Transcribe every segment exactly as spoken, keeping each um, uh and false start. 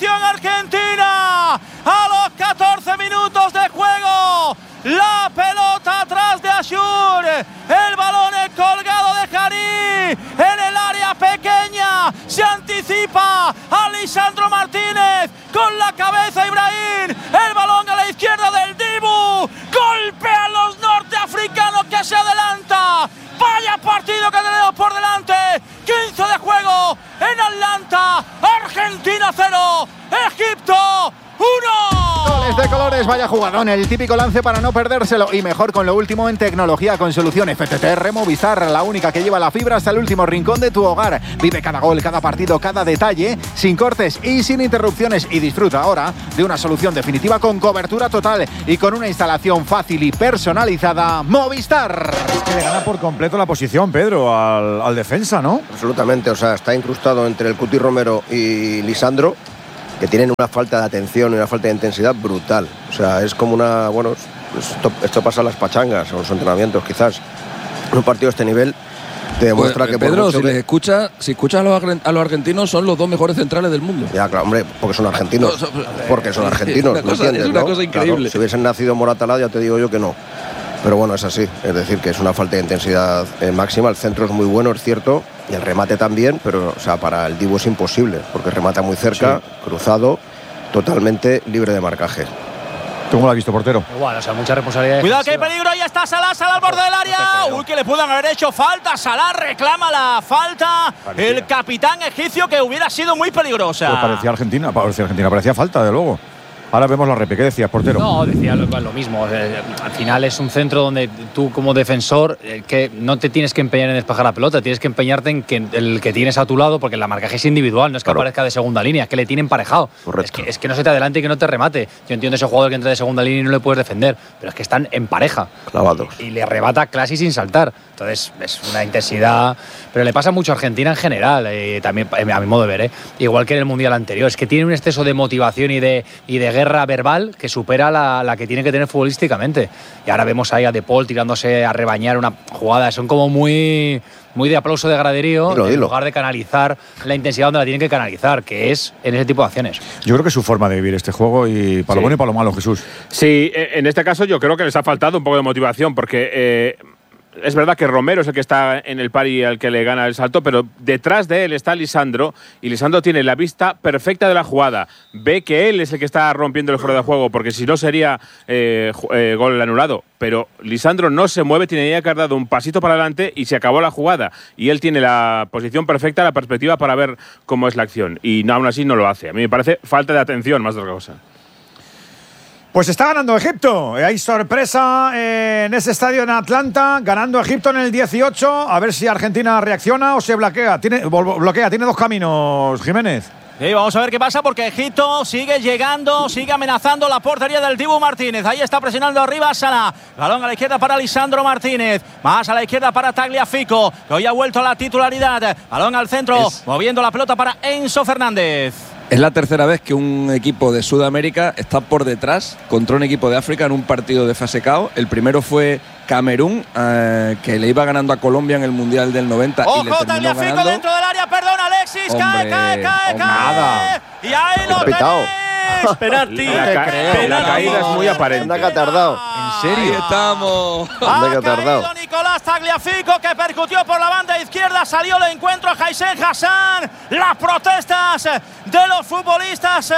Atención Argentina, a los catorce minutos de juego, la pelota atrás de Ayur, el balón es colgado de Jari en el área pequeña, se anticipa a Lisandro Martínez con la cabeza Ibrahim, el balón a la izquierda del Dibu, golpean los norteafricanos que se adelanta. Vaya partido que tenemos por delante, quince de juego en Atlanta, Argentina cero, Egipto uno. Goles de colores, vaya jugadón, el típico lance para no perdérselo y mejor con lo último en tecnología con solución F T T R Movistar, la única que lleva la fibra hasta el último rincón de tu hogar. Vive cada gol, cada partido, cada detalle, sin cortes y sin interrupciones y disfruta ahora de una solución definitiva con cobertura total y con una instalación fácil y personalizada. Movistar. Es que le gana por completo la posición, Pedro, al, al defensa, ¿no? Absolutamente, o sea, está incrustado entre el Cuti Romero y Lisandro, que tienen una falta de atención y una falta de intensidad brutal. O sea, es como una... Bueno, esto, esto pasa en las pachangas o en los entrenamientos, quizás. En un partido de este nivel te demuestra pues, que... Pedro, por mucho si que... les escucha, si escuchas a los, a los argentinos, son los dos mejores centrales del mundo. Ya, claro, hombre, porque son argentinos. Porque son argentinos, es una cosa, ¿no entiendes? Es una ¿no? cosa increíble. Claro, si hubiesen nacido en Moratalá, ya te digo yo que no. Pero bueno, es así. Es decir, que es una falta de intensidad eh, máxima. El centro es muy bueno, es cierto. Y el remate también, pero o sea, para el Dibu es imposible. Porque remata muy cerca, sí, cruzado, totalmente libre de marcaje. ¿Cómo lo ha visto, portero? Igual, o sea, mucha responsabilidad. Cuidado que hay peligro, ahí está Salah, Salah al borde del área. Uy, que le puedan haber hecho falta. Salah reclama la falta. Parecía. El capitán egipcio, que hubiera sido muy peligrosa. Pues parecía Argentina, parecía Argentina, parecía falta, de luego. Ahora vemos la repe. ¿Qué decías, portero? No, decía lo, lo mismo. Eh, al final es un centro donde tú, como defensor, eh, que no te tienes que empeñar en despejar la pelota, tienes que empeñarte en que el que tienes a tu lado, porque la marcaje es individual, no es que claro. aparezca de segunda línea, es que le tiene emparejado. Es que, es que no se te adelante y que no te remate. Yo entiendo ese jugador que entra de segunda línea y no le puedes defender, pero es que están en pareja. Clavados. Y, y le arrebata casi sin saltar. Entonces es una intensidad. Pero le pasa mucho a Argentina en general, eh, también a mi modo de ver, eh. igual que en el Mundial anterior. Es que tiene un exceso de motivación y de, y de guerra verbal que supera la, la que tiene que tener futbolísticamente. Y ahora vemos ahí a De Paul tirándose a rebañar una jugada. Son como muy, muy de aplauso de graderío, dilo, en dilo. lugar de canalizar la intensidad donde la tienen que canalizar, que es en ese tipo de acciones. Yo creo que es su forma de vivir este juego y para sí. lo bueno y para lo malo, Jesús. Sí, en este caso yo creo que les ha faltado un poco de motivación porque... Eh, es verdad que Romero es el que está en el pari al que le gana el salto, pero detrás de él está Lisandro y Lisandro tiene la vista perfecta de la jugada. Ve que él es el que está rompiendo el fuera de juego, porque si no sería eh, eh, gol anulado. Pero Lisandro no se mueve, tiene que haber dado un pasito para adelante y se acabó la jugada. Y él tiene la posición perfecta, la perspectiva para ver cómo es la acción. Y aún así no lo hace. A mí me parece falta de atención más de otra cosa. Pues está ganando Egipto. Hay sorpresa en ese estadio en Atlanta. Ganando Egipto en el dieciocho. A ver si Argentina reacciona o se bloquea. Tiene, bloquea. Tiene dos caminos, Jiménez. Sí, vamos a ver qué pasa porque Egipto sigue llegando, sigue amenazando la portería del Dibu Martínez. Ahí está presionando arriba Salah. Balón a la izquierda para Lisandro Martínez. Más a la izquierda para Tagliafico, que hoy ha vuelto a la titularidad. Balón al centro, es... moviendo la pelota para Enzo Fernández. Es la tercera vez que un equipo de Sudamérica está por detrás contra un equipo de África en un partido de fase K O. El primero fue Camerún, eh, que le iba ganando a Colombia en el Mundial del noventa. ¡Ojo, y le terminó ganando. Dentro del área! ¡Perdón, Alexis! Hombre, ¡Cae, cae, cae, cae! Nada. ¡Y ahí lo tenéis! ¡Penalti! La, ca creo. la caída es muy aparente. Anda que ha tardado. ¿En serio? Ahí estamos. Anda que ha tardado. Ha Nicolás Tagliafico, que percutió por la banda izquierda. Salió el encuentro a Haissen Hassan. Las protestas de los futbolistas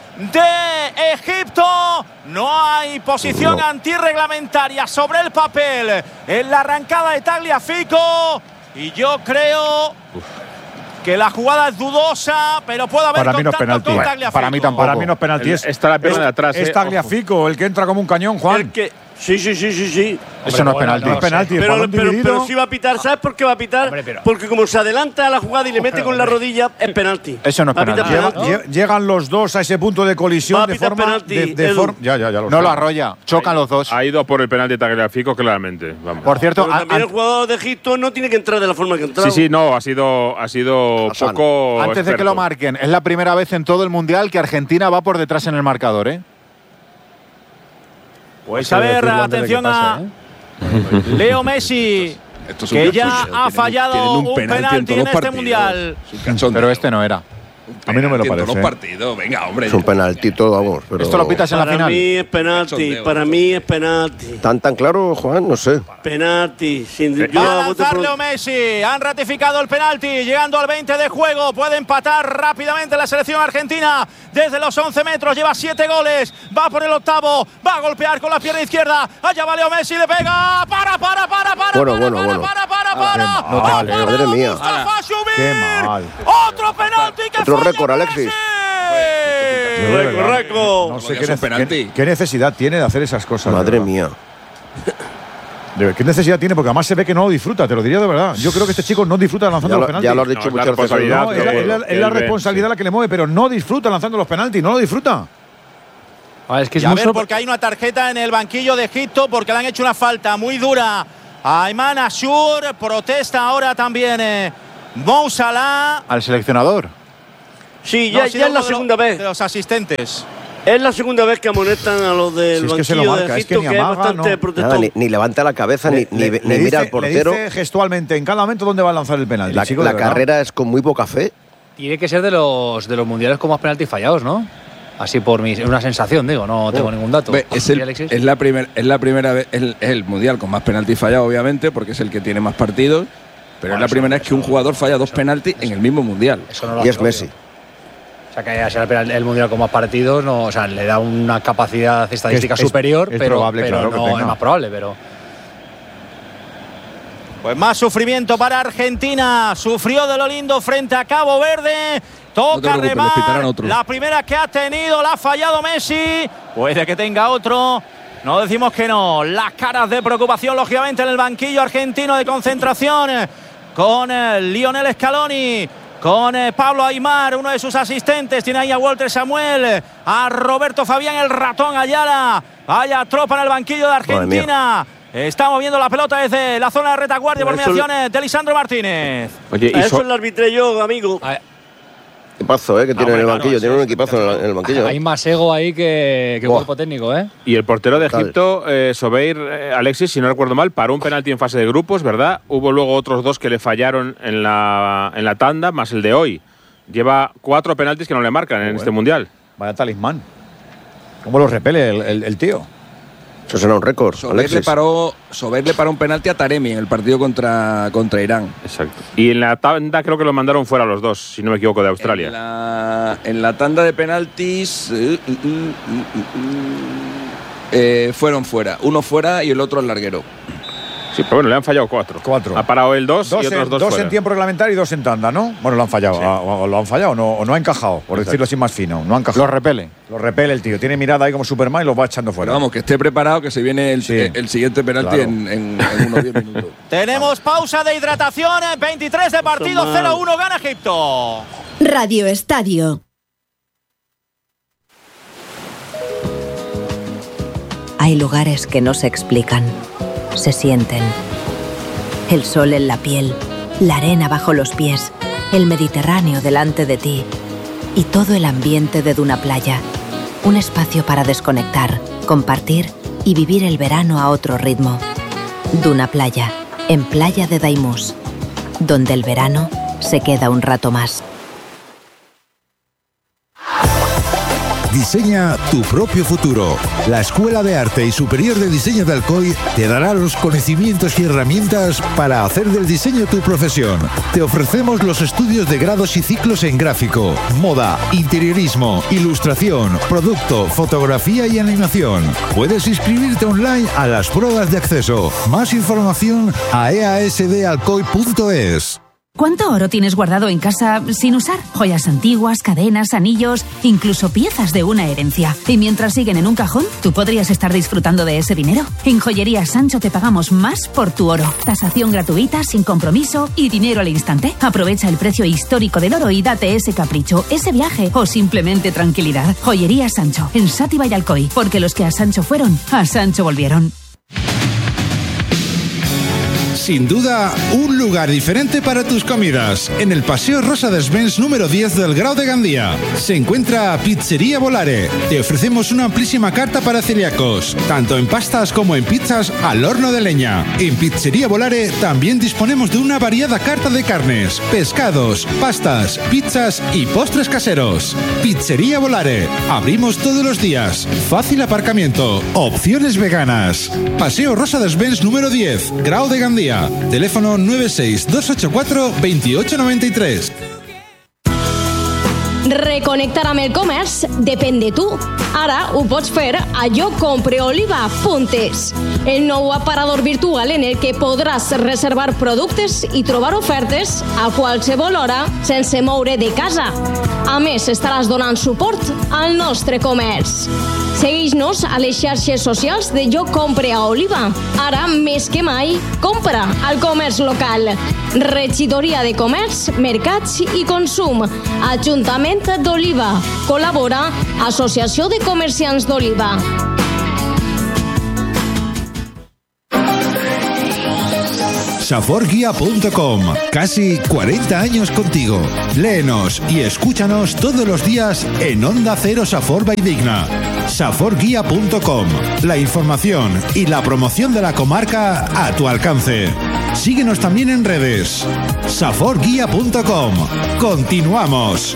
de Egipto. No hay posición no. antirreglamentaria sobre el papel en la arrancada de Tagliafico. Y yo creo... Uf. que la jugada es dudosa, pero puede haber para mí no es penalti. Con Tagliafico. Para mí tampoco. Para mí no es penalti. Es, está la pierna de atrás. Es eh, Tagliafico, el que entra como un cañón, Juan. El que, sí, sí, sí, sí, sí. Eso Hombre, no es penalti. No, no es penalti. Pero, pero, pero, pero sí va a pitar. ¿Sabes por qué va a pitar? Hombre, pero... Porque como se adelanta a la jugada y le mete con la rodilla, es penalti. Eso no es penalti. penalti. Llega, ¿no? Llegan los dos a ese punto de colisión de forma… Penalti, de, de forma ya, ya, ya lo no sé. lo arrolla. Chocan ha, los dos. Ha ido por el penalti de Tagliafico, claramente. Vamos. Por cierto… Pero también an, el jugador de Egipto no tiene que entrar de la forma que ha entrado. Sí, sí, no. Ha sido, ha sido poco Antes experto. de que lo marquen, es la primera vez en todo el Mundial que Argentina va por detrás en el marcador, ¿eh? Pues a ver, atención a… ¿eh? Leo Messi, que ya ha fallado un penalti, un penalti en, en este mundial. Pero este no era. A mí no me lo en parece. todos los partidos, venga, hombre. Es un penaltito, vamos. Pero Esto lo pitas en la Para final. mí es penalti, para mí es penalti. ¿Tan tan claro, Juan? No sé. Penalti. Sin, yo Va a voto lanzar por- Leo Messi. Han ratificado el penalti. Llegando al veinte de juego. Puede empatar rápidamente la selección argentina. Desde los once metros. Lleva siete goles. Va por el octavo. Va a golpear con la pierna izquierda. Allá va Leo Messi. Le pega. Para, para, para, para. Bueno, para, bueno, para, bueno. para, para, para. Ah, No mal, para, madre mía. Mustafa Shubir. Qué mal. Otro penalti que Otro falla récord, Alexis. Messi. Yo de Reco, verdad, reco. No sé Es qué, un nece- penalti. qué- qué necesidad tiene de hacer esas cosas. de Madre verdad. mía. De- ¿Qué necesidad tiene? Porque además se ve que no lo disfruta, te lo diría de verdad. Yo creo que este chico no disfruta lanzando Ya los lo, penaltis. ya lo has No, dicho es la muchas veces. responsabilidad No, es la, que- es la- que es la él ve, responsabilidad sí. la que le mueve, pero no disfruta lanzando los penaltis, no lo disfruta. Ah, es que es Y a muy ver, sorpre- porque hay una tarjeta en el banquillo de Egipto porque le han hecho una falta muy dura a Ayman Ashur. Protesta ahora también eh, Mo Salah. Al seleccionador. Sí, No, ya, ha sido ya es la uno de los- segunda vez. De los asistentes. Es la segunda vez que amonestan a los del Si es que se banquillo lo marca, de es que Egipto, ni que, es amaga, bastante no. protestón. Nada, ni, ni levanta la cabeza, ni, ni, Le- ni le mira dice- al portero. Le dice gestualmente en cada momento dónde va a lanzar el penalti. La, chico, la de verdad. carrera es con muy poca fe. Tiene que ser de los, de los mundiales con más penaltis fallados, ¿no? Así por mi, una sensación, digo, no tengo ningún dato. Ve, es, ¿Sí, el- Alexis? es la, primer, es la primera vez, es el, es el mundial con más penaltis fallados, obviamente, porque es el que tiene más partidos. Pero Bueno, es la eso- primera vez que un jugador falla dos penaltis en el mismo mundial. Eso no lo Y hace, es obvio. Messi. O sea, que haya sido el, el mundial con más partidos, no, o sea, le da una capacidad estadística Es- es- superior, es pero, probable, pero claro, que no tenga. es más probable, pero. Pues más sufrimiento para Argentina. Sufrió de lo lindo frente a Cabo Verde. No te Toca preocupes, les pitarán remar. otro. La primera que ha tenido la ha fallado Messi. Puede que tenga otro. No decimos que no. Las caras de preocupación, lógicamente, en el banquillo argentino de concentración. Con eh, Lionel Scaloni. Con eh, Pablo Aimar, uno de sus asistentes. Tiene ahí a Walter Samuel. A Roberto Fabián, el ratón Ayala. Vaya tropa en el banquillo de Argentina. Está moviendo la pelota desde la zona de retaguardia por Eso- mediaciones de Lisandro Martínez. Oye, y A eso so- lo arbitré yo, amigo. Hay, Equipazo, ¿eh? Que tiene hombre, en el claro, banquillo. sí, Tiene un sí, equipazo en el, en el banquillo. hay ¿eh? más ego ahí que, que Buah. cuerpo técnico, ¿eh? y el portero de Total. Egipto, eh, Sobeir, eh, Alexis, si no recuerdo mal, paró un penalti en fase de grupos, ¿verdad? Hubo luego otros dos que le fallaron en la, en la tanda, más el de hoy. Lleva cuatro penaltis que no le marcan en este mundial. Vaya talismán. ¿Cómo lo repele el, el- el tío? Eso será un récord, Sobeir le, Alexis. paró, Sobeir le paró un penalti a Taremi en el partido contra, contra Irán. Exacto. Y en la tanda creo que lo mandaron fuera los dos, si no me equivoco, de Australia. En la, en la tanda de penaltis eh, mm, mm, mm, mm, eh, fueron fuera. Uno fuera y el otro al larguero. Sí, pero bueno, le han fallado cuatro. Cuatro. Ha parado él dos, Dos, y otros en, dos, dos fuera. en tiempo reglamentario y dos en tanda, ¿no? Bueno, lo han fallado. Sí. ah, O, o lo han fallado o no, o no ha encajado, por Exacto. decirlo así más fino. No ha encajado. Lo repele. Lo repele el tío. Tiene mirada ahí como Superman y lo va echando fuera. Pero vamos, que esté preparado, que se viene el, Sí. el siguiente penalti Claro. en, en- en unos diez minutos. Tenemos pausa de hidratación. veintitrés de partido, mal. cero a uno gana Egipto. Radio Estadio. Hay lugares que no se explican, se sienten. El sol en la piel, la arena bajo los pies, el Mediterráneo delante de ti y todo el ambiente de Duna Playa. Un espacio para desconectar, compartir y vivir el verano a otro ritmo. Duna Playa, en Playa de Daimús, donde el verano se queda un rato más. Diseña tu propio futuro. La Escuela de Arte y Superior de Diseño de Alcoy te dará los conocimientos y herramientas para hacer del diseño tu profesión. Te ofrecemos los estudios de grados y ciclos en gráfico, moda, interiorismo, ilustración, producto, fotografía y animación. Puedes inscribirte online a las pruebas de acceso. Más información a e a s d alcoy punto es. ¿Cuánto oro tienes guardado en casa sin usar? Joyas antiguas, cadenas, anillos, incluso piezas de una herencia. Y mientras siguen en un cajón, tú podrías estar disfrutando de ese dinero. En Joyería Sancho te pagamos más por tu oro. Tasación gratuita, sin compromiso y dinero al instante. Aprovecha el precio histórico del oro y date ese capricho, ese viaje o simplemente tranquilidad. Joyería Sancho, en Sátiva y Alcoy. Porque los que a Sancho fueron, a Sancho volvieron. Sin duda, un lugar diferente para tus comidas. En el Paseo Rosa Desvens número diez del Grau de Gandía se encuentra Pizzería Volare. Te ofrecemos una amplísima carta para celíacos, tanto en pastas como en pizzas al horno de leña. En Pizzería Volare también disponemos de una variada carta de carnes, pescados, pastas, pizzas y postres caseros. Pizzería Volare. Abrimos todos los días. Fácil aparcamiento. Opciones veganas. Paseo Rosa Desvens número diez, Grau de Gandía. Teléfono nueve seis dos ocho cuatro dos ocho nueve tres. Reconnectar amb el comerç depèn de tu. Ara ho pots fer a jo compre oliva punt es, el nou aparador virtual en el que podràs reservar productes i trobar ofertes a qualsevol hora sense moure de casa. A més, estaràs donant suport al nostre comerç. Segueix-nos a les xarxes socials de Jo Compre a Oliva. Ara, més que mai, compra al comerç local. Regidoria de Comerç, Mercats i Consum. Ajuntament d'Oliva. Col·labora Associació de Comerciants d'Oliva. Safor Guía punto com. Casi cuarenta años contigo. Léenos y escúchanos todos los días en Onda Cero Safor by Digna. Safor Guía punto com. La información y la promoción de la comarca a tu alcance. Síguenos también en redes. Safor Guía punto com. Continuamos.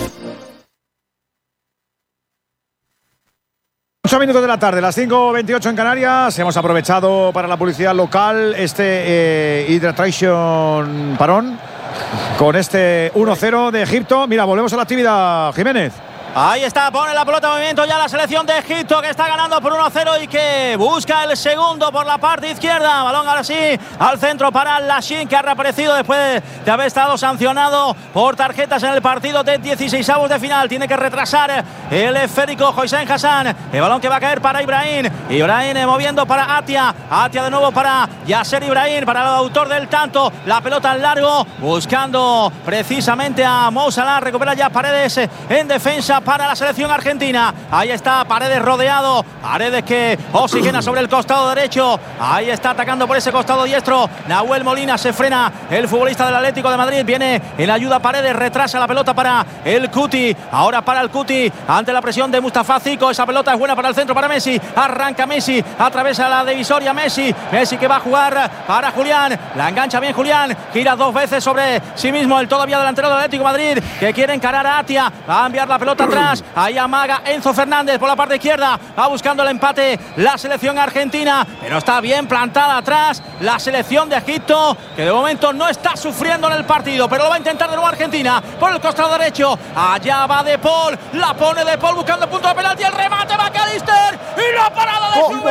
ocho minutos de la tarde, las cinco veintiocho en Canarias. Hemos aprovechado para la publicidad local este eh, Hydration Parón con este uno cero de Egipto. Mira, volvemos a la actividad, Jiménez. Ahí está, pone la pelota en movimiento ya la selección de Egipto, que está ganando por uno cero y que busca el segundo por la parte izquierda. Balón ahora sí al centro para Lashin, que ha reaparecido después de haber estado sancionado por tarjetas en el partido de dieciseisavos de final. Tiene que retrasar el esférico Hossein Hassan. El balón que va a caer para Ibrahim. Ibrahim moviendo para Atia. Atia de nuevo para Yasser Ibrahim, para el autor del tanto. La pelota en largo, buscando precisamente a Mo Salah. Recupera ya Paredes en defensa para la selección argentina. Ahí está Paredes rodeado. Paredes que oxigena sobre el costado derecho. Ahí está atacando por ese costado diestro Nahuel Molina. Se frena el futbolista del Atlético de Madrid. Viene en ayuda Paredes. Retrasa la pelota para el Cuti. Ahora para el Cuti ante la presión de Mustafa Zico. Esa pelota es buena para el centro, para Messi. Arranca Messi. Atraviesa la divisoria Messi. Messi que va a jugar para Julián. La engancha bien Julián. Gira dos veces sobre sí mismo el todavía delantero del Atlético de Madrid, que quiere encarar a Atia. Va a enviar la pelota atrás. Ahí amaga Enzo Fernández por la parte izquierda. Va buscando el empate la selección argentina, pero está bien plantada atrás la selección de Egipto, que de momento no está sufriendo en el partido, pero lo va a intentar de nuevo Argentina por el costado derecho. Allá va De Paul. La pone De Paul buscando el punto de penalti. El remate McAllister y la parada de Schubert.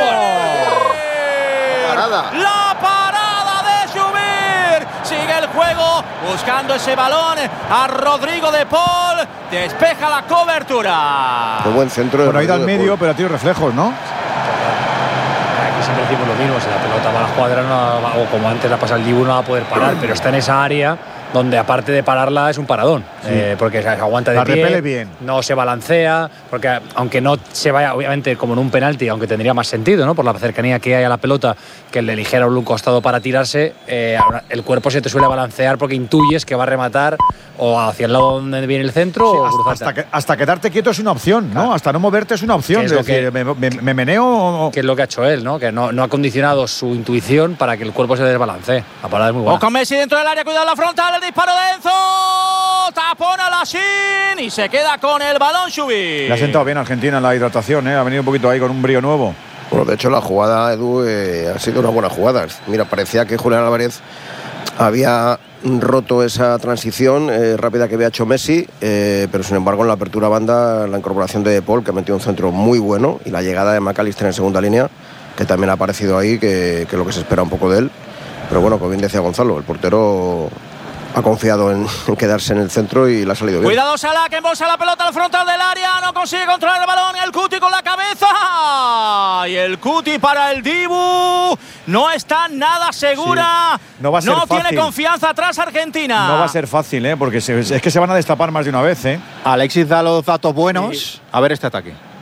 La parada. La parada de Schubert. Sigue el juego buscando ese balón a Rodrigo De Paul. Despeja la cobertura. Qué buen centro. Bueno, ha ido al medio, pero ha tenido reflejos, ¿no? Aquí siempre decimos lo mismo, si la pelota va a la cuadra no, o como antes la pasa el Dibu, no va a poder parar, pero está en esa área donde aparte de pararla es un paradón, sí. eh, porque se aguanta de la pie, repele bien. No se balancea, porque aunque no se vaya, obviamente, como en un penalti, aunque tendría más sentido, ¿no? Por la cercanía que hay a la pelota, que le eligiera un costado para tirarse, eh, el cuerpo se te suele balancear porque intuyes que va a rematar o hacia el lado donde viene el centro, sí, o hasta, hasta, que, hasta quedarte quieto es una opción, ¿no? Claro. Hasta no moverte es una opción. Es decir, que, me, me, me meneo o... Que es lo que ha hecho él, ¿no? Que no, no ha condicionado su intuición para que el cuerpo se desbalancee. La parada es muy buena. O con Messi dentro del área, cuidado la frontal, el disparo de Enzo. Tapón a Lashin y se queda con el balón Schubert. Le ha sentado bien a Argentina en la hidratación, ¿eh? Ha venido un poquito ahí con un brío nuevo. Bueno, de hecho la jugada, Edu, eh, ha sido una buena jugada. Mira, parecía que Julián Álvarez había roto esa transición eh, rápida que había hecho Messi, eh, pero sin embargo en la apertura banda, la incorporación de De Paul, que ha metido un centro muy bueno, y la llegada de McAllister en segunda línea, que también ha aparecido ahí, que, que lo que se espera un poco de él. Pero bueno, como bien decía Gonzalo, el portero ha confiado en, en quedarse en el centro y le ha salido bien. Cuidado Salah, que embolsa la pelota al frontal del área, no consigue controlar el balón, el Cuti con la cabeza, y el Cuti para el Dibu no está nada segura, sí. No va a ser no fácil. Tiene confianza atrás Argentina. No va a ser fácil, ¿eh? Porque se, es que se van a destapar más de una vez, ¿eh? Alexis da los datos buenos. Sí. A ver este ataque.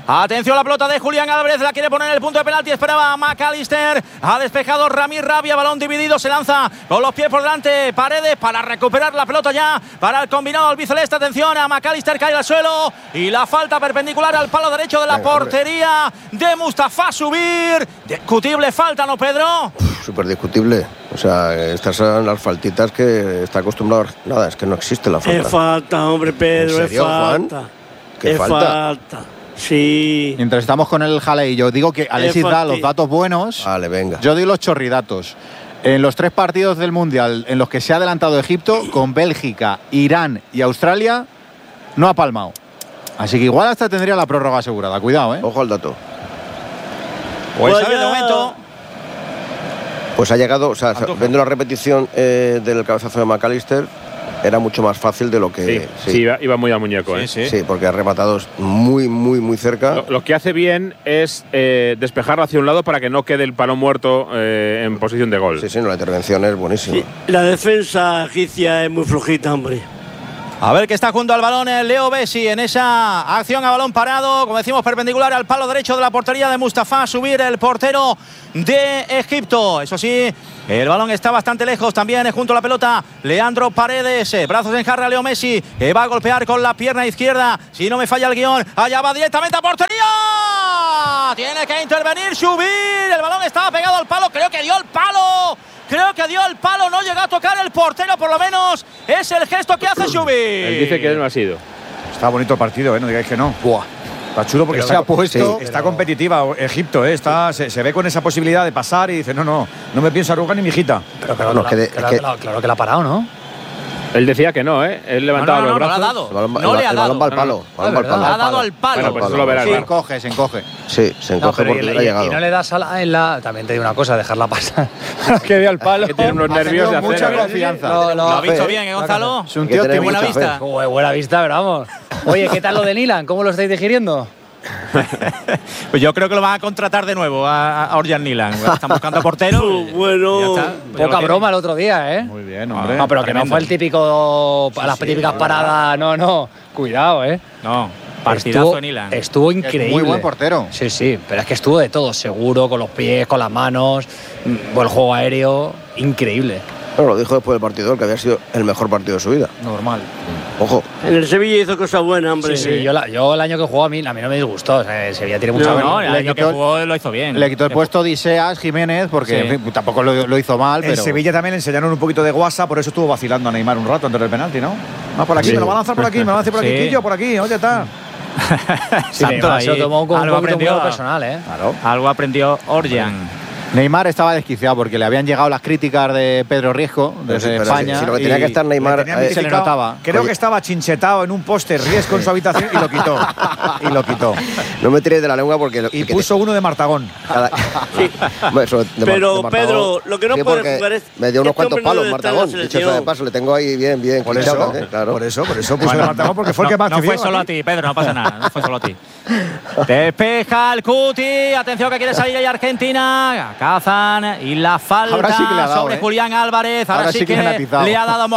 Atención, la pelota de Julián Álvarez, la quiere poner en el punto de penalti, esperaba McAllister, ha despejado Ramí Rabia, balón dividido, se lanza con los pies por delante Paredes para recuperar la pelota ya para el combinado albiceleste. Atención a McAllister, cae al suelo y la falta perpendicular al palo derecho de la Venga, portería hombre. de Mustafa Subir. Discutible falta, ¿no, Pedro? Súper discutible. O sea, estas son las faltitas que está acostumbrado. Nada, es que no existe la falta. Es falta, hombre, Pedro, ¿En serio, es falta. Juan? ¿Qué es falta? falta. Sí. Mientras estamos con el jalei, yo digo que Alexis da los datos buenos. Vale, venga. Yo doy los chorridatos. En los tres partidos del Mundial en los que se ha adelantado Egipto, con Bélgica, Irán y Australia, no ha palmado. Así que igual hasta tendría la prórroga asegurada. Cuidado, ¿eh? Ojo al dato. Pues sabe de momento. Pues ha llegado, o sea, viendo la repetición eh, del cabezazo de McAllister, era mucho más fácil de lo que... Sí, sí. sí iba, iba muy al muñeco, ¿eh? Sí, sí. sí, porque ha rematado muy, muy, muy cerca. Lo, lo que hace bien es eh, despejarlo hacia un lado para que no quede el palo muerto eh, en posición de gol. Sí, sí, no, la intervención es buenísima. Sí, la defensa egipcia es muy flojita, hombre. A ver que está junto al balón el Leo Messi en esa acción a balón parado, como decimos, perpendicular al palo derecho de la portería de Mustafa Subir, el portero de Egipto. Eso sí, el balón está bastante lejos, también junto a la pelota Leandro Paredes, brazos en jarra Leo Messi, que va a golpear con la pierna izquierda, si no me falla el guión, allá va directamente a portería. Tiene que intervenir Subir, el balón estaba pegado al palo, creo que dio el palo. Creo que dio el palo, no llegó a tocar el portero, por lo menos es el gesto que hace Subir. Él dice que no ha sido. Está bonito el partido, ¿eh? No digáis que no. Buah. Está chulo porque está, se ha puesto, sí, está pero... competitiva Egipto, ¿eh? Está, se, se ve con esa posibilidad de pasar y dice, no, no, no me pienso arrugar ni mi hijita. Pero claro, no, que, la, que, que, que la, claro que la ha parado, ¿no? Él decía que no, ¿eh? Él levantaba no, no, no, los brazos. No, le ha dado. El balón, no el, le ha el dado. balón va al palo. No, no. El balón ha dado al palo. Bueno, pues eso lo verás. Se encoge, se encoge. Sí, se encoge no, porque y, le ha llegado. Y no le das a la, en la... También te digo una cosa, dejarla pasar. que dio al palo. Que tiene unos nervios de hacer. Mucha confianza. No, no, lo ha visto bien, ¿eh, Gonzalo? Es un tío de buena vista. Uy, buena vista, pero vamos. Oye, ¿qué tal lo de Nilan? ¿Cómo lo estáis digiriendo? Pues yo creo que lo van a contratar de nuevo a, a Orjan Nilan. Están buscando portero. Bueno, poca broma el otro día, ¿eh? Muy bien, hombre. No, pero que no fue el típico. Sí, las sí, típicas paradas. No, no. Cuidado, ¿eh? No. Partidazo de Nilan. Estuvo increíble. Muy buen portero. Sí, sí. Pero es que estuvo de todo. Seguro, con los pies, con las manos. Buen juego aéreo. Increíble. Bueno, lo dijo después del partido, que había sido el mejor partido de su vida. Normal. Ojo. En el Sevilla hizo cosas buenas, hombre. Sí, sí. Yo, la, yo el año que jugó a mí, a mí no me disgustó. O sea, el Sevilla tiene mucha... No, no, el año que jugó lo hizo bien. Le quitó el puesto Odiseas Jiménez, porque sí. en fin, tampoco lo, lo hizo mal, en pero... Sevilla también le enseñaron un poquito de guasa, por eso estuvo vacilando a Neymar un rato antes del penalti, ¿no? No, por aquí, sí. me lo va a lanzar por aquí, me lo va a lanzar por aquí, sí. Quillo, por aquí, oye, está... Sí, Neymar se lo tomó con algo un aprendió personal, ¿eh? Claro. Algo aprendió Orjan. Neymar estaba desquiciado porque le habían llegado las críticas de Pedro Riesco desde sí, España. Si, si lo que tenía que estar Neymar eh, se le notaba. Creo Oye. que estaba chinchetado en un póster Riesco en su habitación y lo quitó. y lo quitó. No me tiréis de la lengua porque... Lo, y puso te... uno de Martagón. Cada... sí. Bueno, de Pero de Pedro, lo que no sí, puede jugar es... Me dio unos este cuantos palos Martagón. Dicho sea de paso, le tengo ahí bien, bien. Por eso, ¿eh? claro. por eso, por eso puso bueno, de Martagón porque fue no, el que más No te fue solo a ti, Pedro, no pasa nada. No fue solo a ti. Despeja el Cuti. Atención que quiere salir ahí Argentina. Cazan. Y la falta sí que le ha dado, sobre ¿eh? Julián Álvarez. Ahora, Ahora sí, sí que, que le ha dado.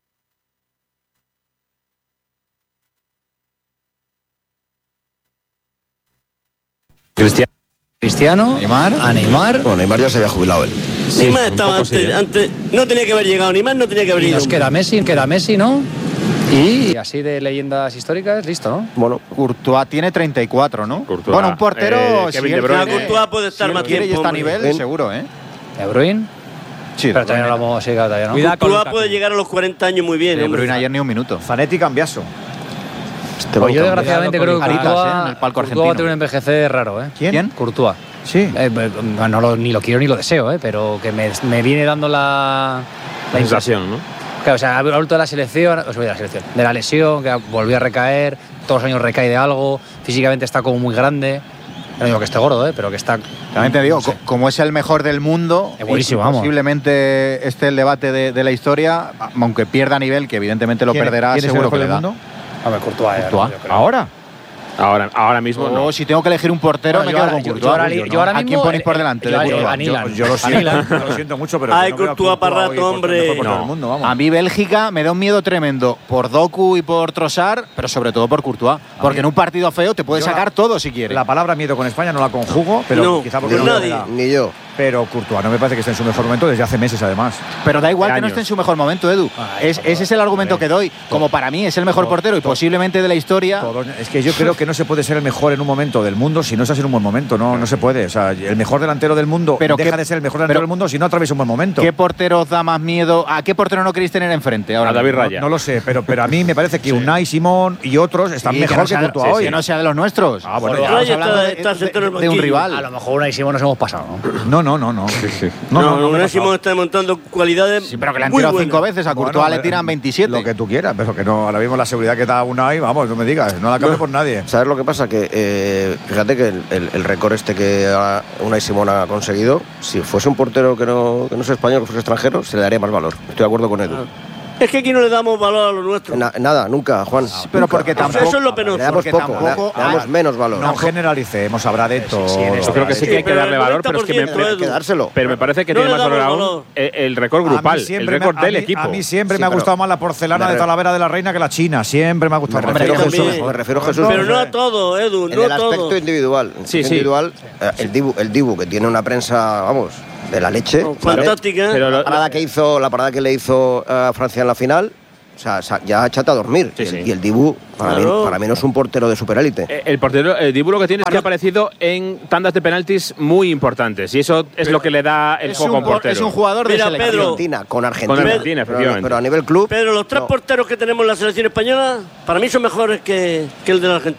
Cristiano. Cristiano. Neymar. A Neymar. Bueno, Neymar ya se había jubilado él. Sí, Neymar estaba antes, antes. No tenía que haber llegado. Neymar no tenía que haber ido. ido. Nos queda Messi, queda Messi, ¿no? Y así de leyendas históricas, listo, ¿no? Bueno, Courtois tiene treinta y cuatro, ¿no? Courtois. Bueno, un portero, eh, si Kevin él De Bruyne. quiere, Courtois puede estar si más quiere tiempo, y está a nivel, ¿ven? seguro, ¿eh? De Bruyne. Sí, pero también hablamos, sí, todavía no. Cuidado, Courtois puede llegar a los cuarenta años muy bien. De Bruyne ayer ni un minuto. Fanetti Cambiaso. Este pues yo desgraciadamente creo que Courtois, ¿eh? en el palco Courtois va a tener un envejecer raro, ¿eh? ¿Quién? Courtois. Sí. Eh, no lo, ni lo quiero ni lo deseo, ¿eh? Pero que me, me viene dando la... La sensación, ¿no? Claro, o sea, ha vuelto de la selección, o sea, de la selección, de la lesión, que volvió a recaer, todos los años recae de algo, físicamente está como muy grande. No digo que esté gordo, ¿eh? Pero que está... También te digo, no sé. como es el mejor del mundo, es buenísimo, vamos. Posiblemente esté el debate de, de la historia, aunque pierda nivel, que evidentemente lo ¿Quién, perderá, ¿quién seguro es el que mejor le da. del mundo? A ver, Courtois. Courtois. ¿Ahora? Ahora, ahora mismo oh, no. Si tengo que elegir un portero, Bueno, me yo quedo ahora- con yo- Courtois. yo ahora- Yo yo no. ahora ¿A quién mismo, ponéis por eh, delante yo- de yo- Courtois? a Nilan. Yo, yo lo siento, Nilan. yo lo siento mucho, pero Ay, yo no veo a Courtois para Courtois rato, hoy por- hombre. mejor portero No. del mundo, vamos. A mí Bélgica me da un miedo tremendo por Doku y por Trossard, pero sobre todo por Courtois. Porque en un partido feo te puede Yo sacar la- todo si quieres. La palabra miedo con España no la conjugo, pero No, quizá porque pues no nadie. me da. Ni yo. Pero Courtois no me parece que esté en su mejor momento desde hace meses, además. Pero da igual De que no años. esté en su mejor momento, Edu. Ay, Es- por ese es el argumento que doy. Como para mí es el mejor Todo- portero y todo- posiblemente de la historia. Todo- es que yo creo que no se puede ser el mejor en un momento del mundo si no estás en un buen momento. No, no se puede. O sea, el mejor delantero del mundo Pero deja qué- de ser el mejor delantero pero- del mundo si no atraviesa un buen momento. ¿Qué portero os da más miedo? ¿A qué portero no queréis tener enfrente ahora? A David mismo? Raya. No lo sé, pero, pero a mí me parece que Unai, Simón y otros están Sí, mejor no que, sea- Courtois sí, hoy. Que no sea de los nuestros. Ah, bueno, Joder, ya. estamos Raya hablando está- de, está de- sentado en el de un banquillo. rival. A lo mejor una y Simón nos hemos pasado, ¿no? No, no, no, no. No, No, no, no, Unai no, Simón no. está demostrando cualidades Sí, pero que le han muy tirado buenas. cinco veces. A Courtois Bueno, le tiran veintisiete. Lo que tú quieras, pero que no, ahora mismo la seguridad que da Unai, vamos, no me digas, no la cambio por nadie. ¿Sabes lo que pasa? Que eh, fíjate que el, el- el récord este que ha- Unai Simón ha conseguido, si fuese un portero que no, que no es español, que fuese extranjero, se le daría más valor. Estoy de acuerdo con Edu. Es que aquí no le damos valor a lo nuestro. Na- nada, nunca, Juan. pero Nunca. porque Eso- tampoco. eso es lo penoso. Le damos porque poco, tampoco- le, le damos ah, menos valor. No generalicemos, habrá de todo. sí, en esto Yo creo que sí que hay que pero darle el valor, pero es que me, noventa por ciento, me- Hay que dárselo. pero me parece que No tiene le más valor damos aún valor. el, el récord A mí grupal, el siempre me- récord a del mí- equipo. A mí siempre Sí, me ha pero- gustado más la porcelana me de re- Talavera de la Reina que la China. Siempre me ha gustado Me más. refiero, a Hombre, yo Jesús, también. me refiero a Jesús. Pero no a todo, Edu, En no el a aspecto todo. individual. En el Sí, aspecto sí. individual, eh, el Dibu, el Dibu, que tiene una prensa, vamos, de la leche. No, ¿vale? fantástica. Pero La lo- parada que hizo, la parada que le hizo a Francia en la final, o sea, sa- ya échate a dormir. Sí, y, el, sí. y el Dibu, para, Claro. mí, para mí no es un portero de superélite. Eh, El portero, el Dibu lo que tiene es que ha aparecido en tandas de penaltis muy importantes y eso es lo que le da el Es foco a un, un portero. es un jugador de Mira, selección. Pedro. Argentina, con Argentina. Con Argentina, pero, efectivamente. pero a nivel club. Pero los tres no. porteros que tenemos en la selección española, para mí son mejores que, que el de la Argentina.